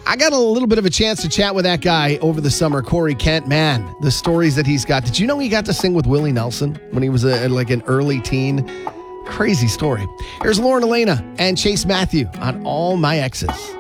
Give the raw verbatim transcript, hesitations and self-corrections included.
I got a little bit of a chance to chat with that guy over the summer, Corey Kent. Man, the stories that he's got. Did you know he got to sing with Willie Nelson when he was a, like an early teen? Crazy story. Here's Lauren Elena and Chase Matthew on All My Exes.